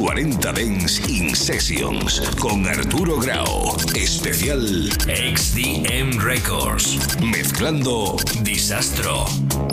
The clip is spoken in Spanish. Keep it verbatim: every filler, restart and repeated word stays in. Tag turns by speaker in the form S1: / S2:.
S1: cuarenta Dance in Sessions con Arturo Grau. Especial
S2: X D M Records.
S1: Mezclando
S2: Disastro.